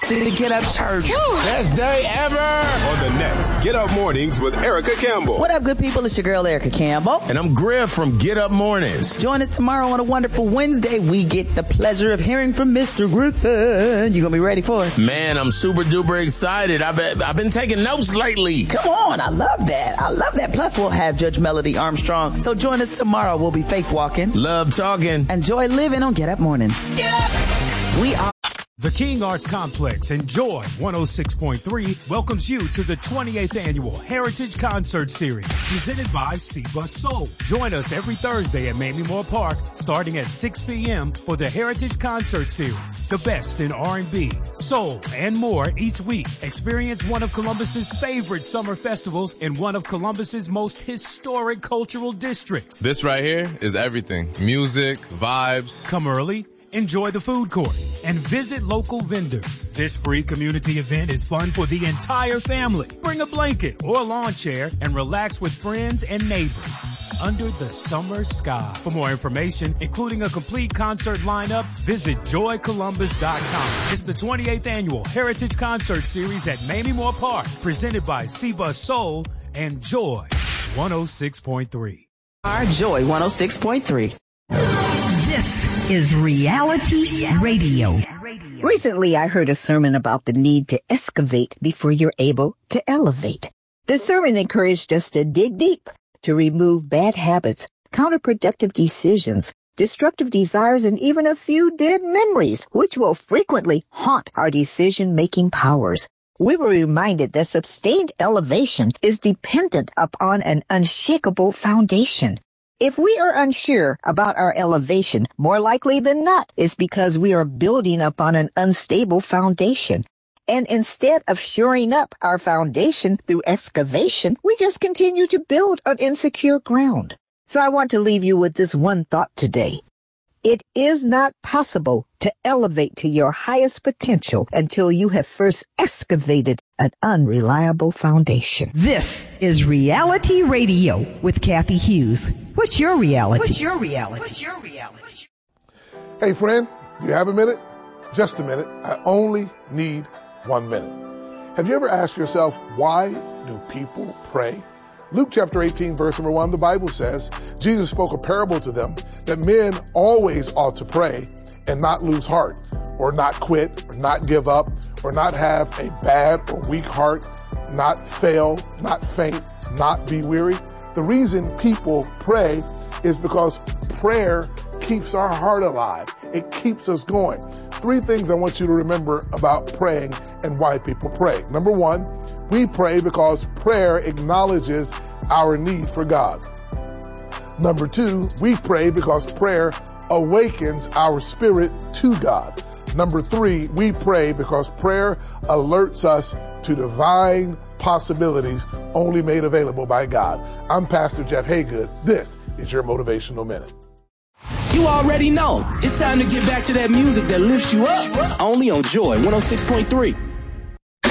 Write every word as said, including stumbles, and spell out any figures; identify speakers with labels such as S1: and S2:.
S1: To get up church.
S2: Best day ever.
S3: On the next Get Up Mornings with Erica Campbell.
S1: What up, good people? It's your girl, Erica Campbell.
S2: And I'm Griff from Get Up Mornings.
S1: Join us tomorrow on a wonderful Wednesday. We get the pleasure of hearing from Mister Griffin. You gonna be ready for us?
S2: Man, I'm super duper excited. I've been, I've been taking notes lately.
S1: Come on. I love that. I love that. Plus, we'll have Judge Melody Armstrong. So join us tomorrow. We'll be faith walking.
S2: Love talking.
S1: Enjoy living on Get Up Mornings. Get up. We are.
S4: The King Arts Complex and Joy one oh six point three welcomes you to the twenty-eighth Annual Heritage Concert Series, presented by Seba Soul. Join us every Thursday at Mamie Moore Park, starting at six p.m. for the Heritage Concert Series. The best in R and B, soul, and more each week. Experience one of Columbus's favorite summer festivals in one of Columbus's most historic cultural districts.
S5: This right here is everything. Music, vibes.
S4: Come early. Enjoy the food court and visit local vendors. This free community event is fun for the entire family. Bring a blanket or a lawn chair and relax with friends and neighbors under the summer sky. For more information, including a complete concert lineup, visit joy columbus dot com. It's the twenty-eighth Annual Heritage Concert Series at Mamie Moore Park, presented by Seba Soul and Joy one oh six point three.
S1: Our Joy one oh six point three.
S6: This is Reality Radio.
S7: Recently, I heard a sermon about the need to excavate before you're able to elevate. The sermon encouraged us to dig deep, to remove bad habits, counterproductive decisions, destructive desires, and even a few dead memories, which will frequently haunt our decision-making powers. We were reminded that sustained elevation is dependent upon an unshakable foundation. If we are unsure about our elevation, more likely than not, it's because we are building upon an unstable foundation. And instead of shoring up our foundation through excavation, we just continue to build on insecure ground. So I want to leave you with this one thought today. It is not possible to elevate to your highest potential until you have first excavated an unreliable foundation.
S6: This is Reality Radio with Kathy Hughes. What's your reality?
S7: What's your reality?
S6: What's your reality?
S8: Hey, friend, do you have a minute? Just a minute. I only need one minute. Have you ever asked yourself, why do people pray? Luke chapter eighteen, verse number one, the Bible says, Jesus spoke a parable to them that men always ought to pray and not lose heart, or not quit, or not give up, or not have a bad or weak heart, not fail, not faint, not be weary. The reason people pray is because prayer keeps our heart alive. It keeps us going. Three things I want you to remember about praying and why people pray. Number one, we pray because prayer acknowledges our need for God. Number two, we pray because prayer awakens our spirit to God. Number three, we pray because prayer alerts us to divine possibilities only made available by God. I'm Pastor Jeff Haygood. This is your Motivational Minute.
S9: You already know. It's time to get back to that music that lifts you up. Only on Joy one oh six point three.